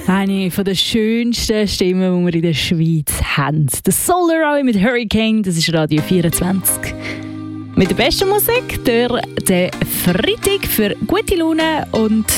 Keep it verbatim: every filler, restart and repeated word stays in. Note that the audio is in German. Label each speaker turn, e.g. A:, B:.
A: Eine von der schönsten Stimmen, die wir in der Schweiz haben. Der Solar mit Hurricane, das ist Radio vierundzwanzig. Mit der besten Musik durch den Freitag für gute Laune und